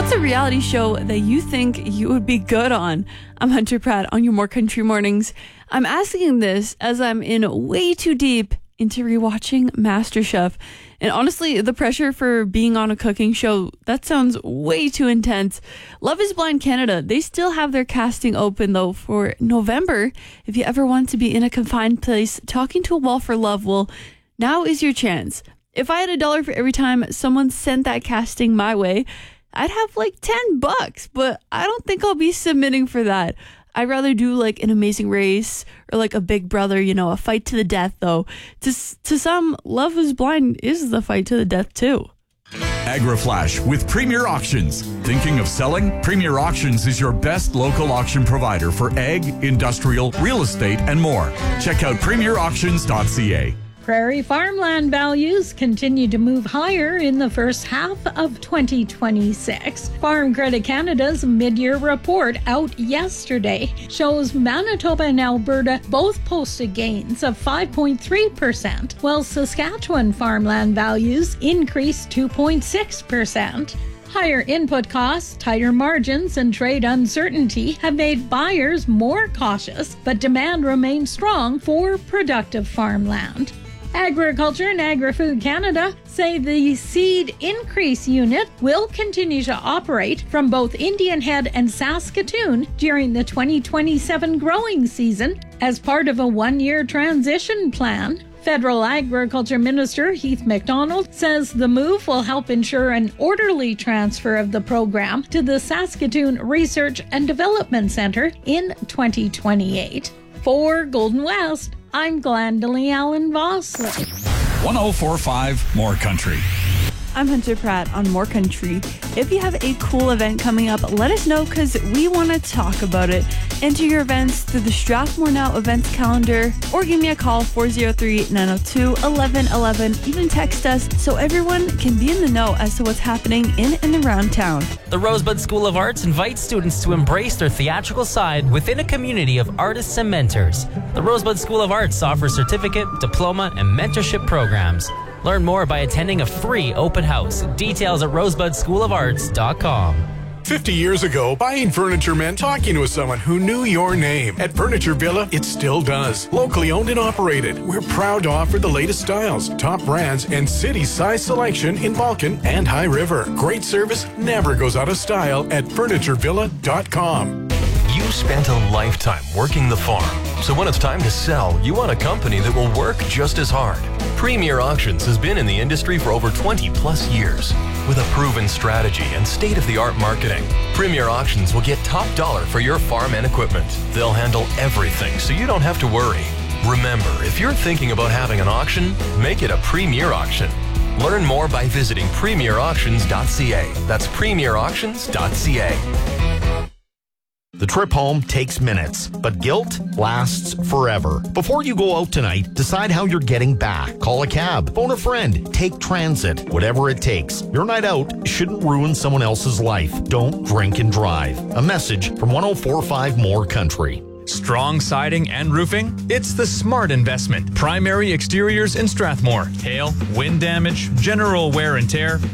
What's a reality show that you think you would be good on? I'm Hunter Pratt on your More Country Mornings. I'm asking this as I'm in way too deep into rewatching MasterChef. And honestly, the pressure for being on a cooking show, that sounds way too intense. Love is Blind Canada, they still have their casting open though for November. If you ever want to be in a confined place talking to a wall for love, well, now is your chance. If I had $1 for every time someone sent that casting my way, I'd have like $10, but I don't think I'll be submitting for that. I'd rather do like an Amazing Race or like a Big Brother, a fight to the death though. To some, Love is Blind is the fight to the death too. AgriFlash with Premier Auctions. Thinking of selling? Premier Auctions is your best local auction provider for ag, industrial, real estate, and more. Check out premierauctions.ca. Prairie farmland values continue to move higher in the first half of 2026. Farm Credit Canada's mid-year report out yesterday shows Manitoba and Alberta both posted gains of 5.3%, while Saskatchewan farmland values increased 2.6%. Higher input costs, tighter margins, and trade uncertainty have made buyers more cautious, but demand remains strong for productive farmland. Agriculture and Agri-Food Canada say the Seed Increase Unit will continue to operate from both Indian Head and Saskatoon during the 2027 growing season as part of a one-year transition plan. Federal Agriculture Minister Heath MacDonald says the move will help ensure an orderly transfer of the program to the Saskatoon Research and Development Centre in 2028. For Golden West, I'm Glendalee Allen Vosley. 104.5 More Country. I'm Hunter Pratt on More Country. If you have a cool event coming up, let us know because we want to talk about it. Enter your events through the Strathmore Now events calendar or give me a call 403-902-1111. Even text us so everyone can be in the know as to what's happening in and around town. The Rosebud School of Arts invites students to embrace their theatrical side within a community of artists and mentors. The Rosebud School of Arts offers certificate, diploma, and mentorship programs. Learn more by attending a free open house. Details at rosebudschoolofarts.com. 50 years ago, buying furniture meant talking to someone who knew your name. At Furniture Villa, it still does. Locally owned and operated, we're proud to offer the latest styles, top brands, and city-size selection in Vulcan and High River. Great service never goes out of style at FurnitureVilla.com. You spent a lifetime working the farm, so when it's time to sell, you want a company that will work just as hard. Premier Auctions has been in the industry for over 20 plus years. With a proven strategy and state-of-the-art marketing, Premier Auctions will get top dollar for your farm and equipment. They'll handle everything so you don't have to worry. Remember, if you're thinking about having an auction, make it a Premier Auction. Learn more by visiting premierauctions.ca. That's premierauctions.ca. The trip home takes minutes, but guilt lasts forever. Before you go out tonight, decide how you're getting back. Call a cab, phone a friend, take transit, whatever it takes. Your night out shouldn't ruin someone else's life. Don't drink and drive. A message from 104.5 More Country. Strong siding and roofing? It's the smart investment. Primary Exteriors in Strathmore. Hail, wind damage, general wear and tear.